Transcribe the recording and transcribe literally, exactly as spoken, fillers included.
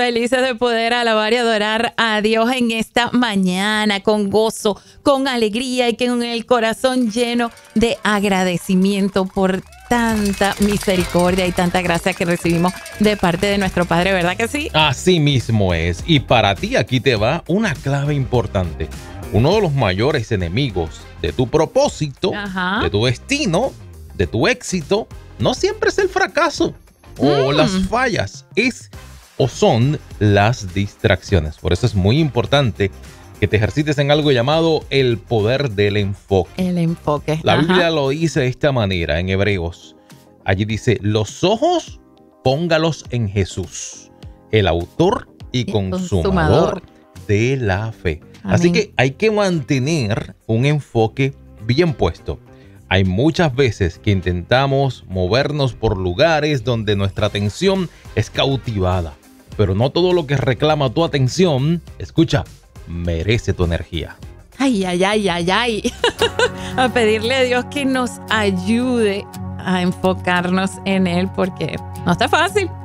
felices de poder alabar y adorar a Dios en esta mañana con gozo, con alegría y con el corazón lleno de agradecimiento por tanta misericordia y tanta gracia que recibimos de parte de nuestro Padre, ¿verdad que sí? Así mismo es. Y para ti aquí te va una clave importante. Uno de los mayores enemigos de tu propósito, Ajá. de tu destino, de tu éxito, no siempre es el fracaso o Mm. las fallas, es o son las distracciones. Por eso es muy importante que te ejercites en algo llamado el poder del enfoque. El enfoque. La Ajá. Biblia lo dice de esta manera en Hebreos. Allí dice, los ojos póngalos en Jesús, el autor y Y consumador consumador. de la fe. Amén. Así que hay que mantener un enfoque bien puesto. Hay muchas veces que intentamos movernos por lugares donde nuestra atención es cautivada, pero no todo lo que reclama tu atención, escucha, merece tu energía. Ay, ay, ay, ay, ay. A pedirle a Dios que nos ayude a enfocarnos en Él porque no está fácil.